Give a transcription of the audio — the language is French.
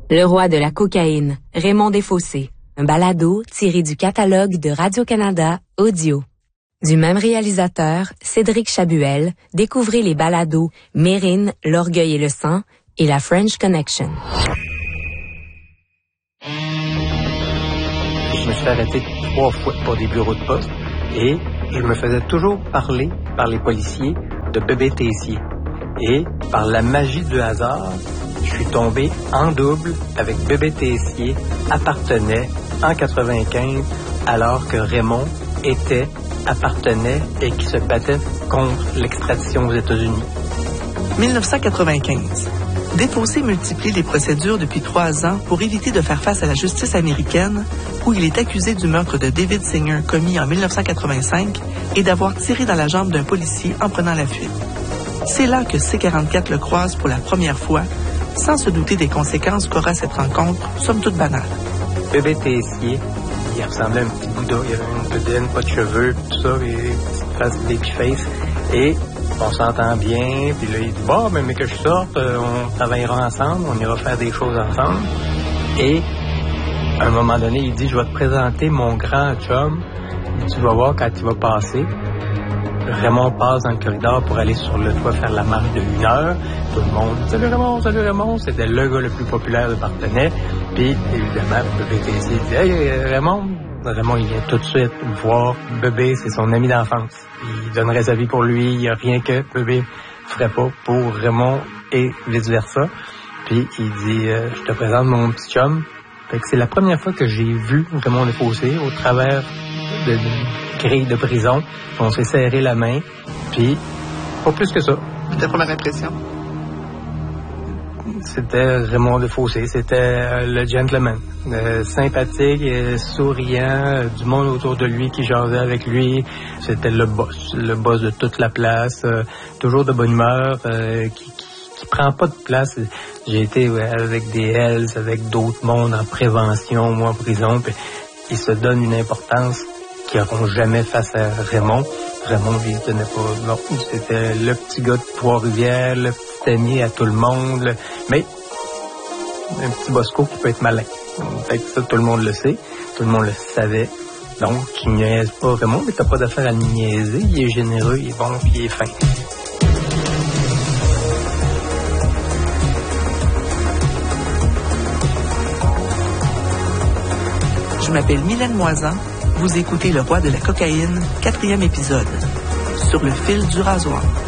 Le roi de la cocaïne, Raymond Desfossés. Un balado tiré du catalogue de Radio-Canada Audio. Du même réalisateur, Cédric Chabuel, découvrez les balados Mérine, L'Orgueil et le sang et la French Connection. Je me suis arrêté 3 fois pour des bureaux de poste et je me faisais toujours parler par les policiers de Bébé Tessier. Et par la magie du hasard, je suis tombé en double avec Bébé Tessier, appartenait en 95, alors que Raymond appartenait et qui se battait contre l'extradition aux États-Unis. 1995. Desfossés multiplie les procédures depuis 3 ans pour éviter de faire face à la justice américaine, où il est accusé du meurtre de David Singer commis en 1985 et d'avoir tiré dans la jambe d'un policier en prenant la fuite. C'est là que C-44 le croise pour la première fois, sans se douter des conséquences qu'aura cette rencontre, somme toute banale. Bébé Tessier, il ressemblait à un petit Bouddha, il avait une bedaine, pas de cheveux, tout ça, et une petite face baby face, et on s'entend bien, puis là il dit « Bon, mais que je sorte, on travaillera ensemble, on ira faire des choses ensemble. » Et à un moment donné, il dit « Je vais te présenter mon grand chum, tu vas voir quand il va passer. » Raymond passe dans le corridor pour aller sur le toit faire la marche de 1 heure. Tout le monde, salut Raymond. C'était le gars le plus populaire de Partenay. Puis, évidemment, Bébé Tessier dit, hey, Raymond, il vient tout de suite voir Bébé, c'est son ami d'enfance. Il donnerait sa vie pour lui, il n'y a rien que Bébé ferait pas pour Raymond et vice-versa. Puis, il dit, je te présente mon petit chum. Fait que c'est la première fois que j'ai vu Raymond Desfossés au travers de grille de prison. On s'est serré la main, puis pas plus que ça. Ta première impression? C'était Raymond Desfossés, c'était le gentleman. Sympathique, souriant, du monde autour de lui qui jasait avec lui. C'était le boss de toute la place, toujours de bonne humeur, qui prend pas de place. J'ai été avec des Hells, avec d'autres mondes en prévention, moi en prison, puis ils se donnent une importance qui n'auront jamais face à Raymond. Raymond, lui, il tenait pas. Non, c'était le petit gars de Trois-Rivières, le petit ami à tout le monde. Mais un petit bosco qui peut être malin. Fait que ça, tout le monde le sait. Tout le monde le savait. Donc, tu niaises pas Raymond, mais t'as pas d'affaire à le niaiser. Il est généreux, il est bon, puis il est fin. Je m'appelle Mylène Moisan. Vous écoutez Le Roi de la cocaïne, 4e épisode. Sur le fil du rasoir.